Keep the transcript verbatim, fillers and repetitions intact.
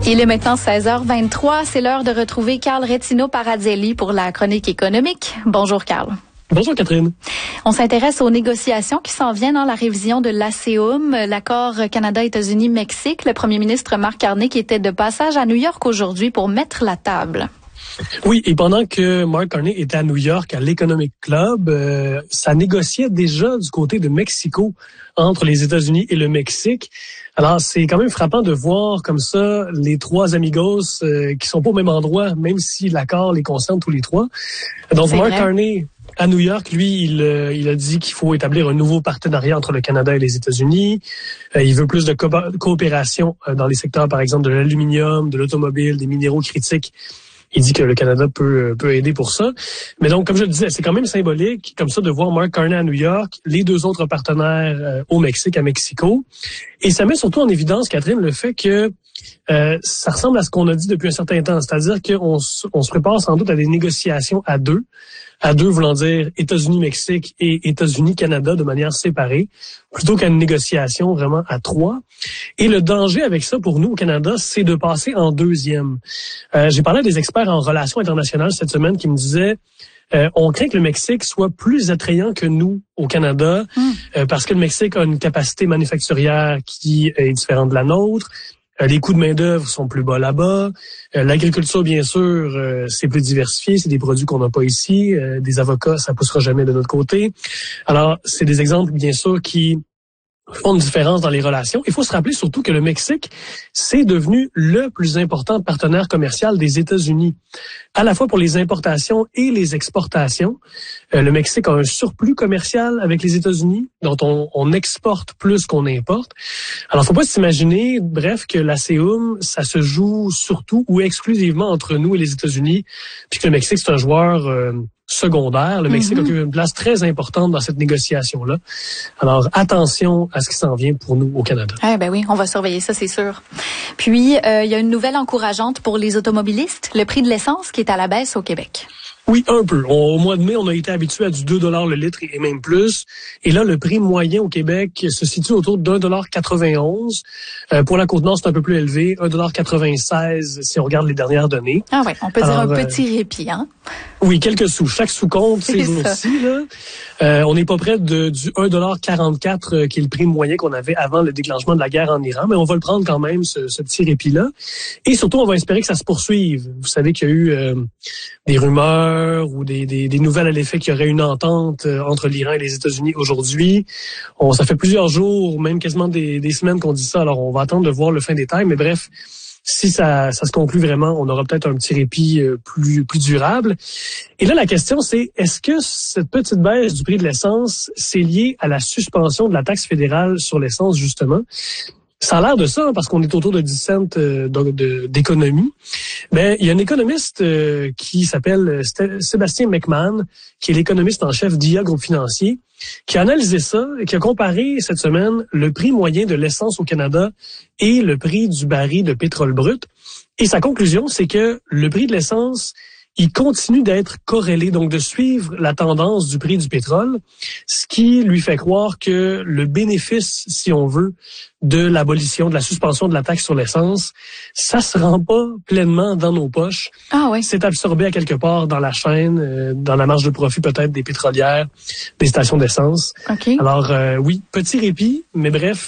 Il est maintenant seize heures vingt-trois. C'est l'heure de retrouver Carl Rettino-Paradzelli pour la chronique économique. Bonjour, Carl. Bonjour, Catherine. On s'intéresse aux négociations qui s'en viennent dans la révision de l'ASEUM, l'accord Canada-États-Unis-Mexique. Le premier ministre Mark Carney qui était de passage à New York aujourd'hui pour mettre la table. Oui, et pendant que Mark Carney était à New York, à l'Economic Club, euh, ça négociait déjà du côté de Mexico entre les États-Unis et le Mexique. Alors, c'est quand même frappant de voir comme ça les trois amigos euh, qui sont pas au même endroit, même si l'accord les concerne tous les trois. Donc, c'est Mark vrai. Carney, à New York, lui, il, euh, il a dit qu'il faut établir un nouveau partenariat entre le Canada et les États-Unis. Euh, il veut plus de co- coopération euh, dans les secteurs, par exemple, de l'aluminium, de l'automobile, des minéraux critiques. Il dit que le Canada peut peut aider pour ça. Mais donc, comme je le disais, c'est quand même symbolique, comme ça, de voir Mark Carney à New York, les deux autres partenaires euh, au Mexique, à Mexico. Et ça met surtout en évidence, Catherine, le fait que euh, ça ressemble à ce qu'on a dit depuis un certain temps. C'est-à-dire qu'on on se prépare sans doute à des négociations à deux. À deux voulant dire États-Unis-Mexique et États-Unis-Canada de manière séparée, plutôt qu'à une négociation vraiment à trois. Et le danger avec ça pour nous au Canada, c'est de passer en deuxième. Euh, j'ai parlé à des experts en relations internationales cette semaine qui me disaient euh, on craint que le Mexique soit plus attrayant que nous au Canada, mm. euh, parce que le Mexique a une capacité manufacturière qui est différente de la nôtre. Euh, les coûts de main-d'œuvre sont plus bas là-bas. Euh, l'agriculture, bien sûr, euh, c'est plus diversifié. C'est des produits qu'on n'a pas ici. Euh, des avocats, ça poussera jamais de notre côté. Alors, c'est des exemples, bien sûr, qui font une différence dans les relations. Il faut se rappeler surtout que le Mexique, c'est devenu le plus important partenaire commercial des États-Unis, à la fois pour les importations et les exportations. Euh, le Mexique a un surplus commercial avec les États-Unis, dont on, on exporte plus qu'on importe. Alors, faut pas s'imaginer, bref, que l'ASEUM, ça se joue surtout ou exclusivement entre nous et les États-Unis, puis que le Mexique, c'est un joueur euh, secondaire. Le Mexique mm-hmm. occupe une place très importante dans cette négociation-là. Alors, attention à ce qui s'en vient pour nous au Canada. Eh ben oui, on va surveiller ça, c'est sûr. Puis, euh, il y a une nouvelle encourageante pour les automobilistes, le prix de l'essence qui est à la baisse au Québec. Oui, un peu. On, au mois de mai, on a été habitué à du deux dollars le litre et même plus. Et là, le prix moyen au Québec se situe autour d'un dollar quatre-vingt-onze. Euh, pour la Côte-Nord, c'est un peu plus élevé, un dollar quatre-vingt-seize si on regarde les dernières données. Ah ouais, on peut Alors, dire un petit répit, hein? Oui, quelques sous. Chaque sous compte ces jours-ci. Là. Euh, on n'est pas près de, du un dollar quarante-quatre euh, qui est le prix moyen qu'on avait avant le déclenchement de la guerre en Iran, mais on va le prendre quand même, ce, ce petit répit-là. Et surtout, on va espérer que ça se poursuive. Vous savez qu'il y a eu euh, des rumeurs ou des, des, des nouvelles à l'effet qu'il y aurait une entente euh, entre l'Iran et les États-Unis aujourd'hui. On, ça fait plusieurs jours, même quasiment des, des semaines qu'on dit ça, alors on va attendre de voir le fin détail, mais bref, si ça, ça se conclut vraiment, on aura peut-être un petit répit euh, plus, plus durable. Et là, la question, c'est est-ce que cette petite baisse du prix de l'essence, c'est lié à la suspension de la taxe fédérale sur l'essence, justement? Ça a l'air de ça, hein, parce qu'on est autour de dix cents euh, de, de, d'économie. Mais il y a un économiste euh, qui s'appelle Sébastien McMahon, qui est l'économiste en chef d'I A Groupe Financier, qui a analysé ça et qui a comparé cette semaine le prix moyen de l'essence au Canada et le prix du baril de pétrole brut. Et sa conclusion, c'est que le prix de l'essence, il continue d'être corrélé, donc de suivre la tendance du prix du pétrole, ce qui lui fait croire que le bénéfice, si on veut, de l'abolition, de la suspension de la taxe sur l'essence, ça se rend pas pleinement dans nos poches. Ah oui. C'est absorbé à quelque part dans la chaîne, euh, dans la marge de profit peut-être des pétrolières, des stations d'essence. Okay. Alors euh, oui, petit répit, mais bref,